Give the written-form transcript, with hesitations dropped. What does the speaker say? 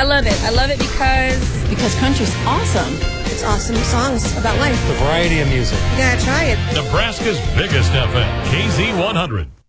I love it. I love it Because country's awesome. It's awesome songs about life. The variety of music. You gotta try it. Nebraska's biggest FM, KZ100.